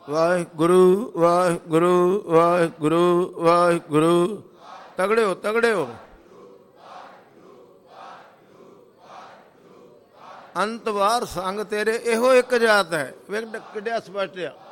ਵਾਹਿਗੁਰੂ ਵਾਹਿਗੁਰੂ ਵਾਹਿਗੁਰੂ ਵਾਹਿਗੁਰੂ। ਤਗੜੇ ਹੋ ਤਗੜੇ ਹੋ। ਅੰਤ ਵਾਰ ਸੰਗ ਤੇਰੇ ਇਹੋ ਇੱਕ ਜਾਤ ਹੈ। ਵੇਖ ਕਿੱਡਿਆ ਸਪਸ਼ਟ ਆ।